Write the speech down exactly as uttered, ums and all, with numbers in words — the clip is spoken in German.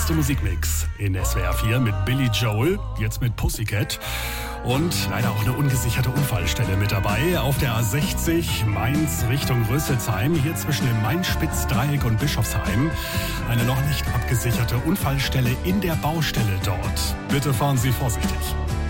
beste Musikmix in S W R vier mit Billy Joel, jetzt mit Pussycat. Und leider auch eine ungesicherte Unfallstelle mit dabei. Auf der A sechzig Mainz Richtung Rüsselsheim, hier zwischen dem Main-Spitz-Dreieck und Bischofsheim. Eine noch nicht abgesicherte Unfallstelle in der Baustelle dort. Bitte fahren Sie vorsichtig.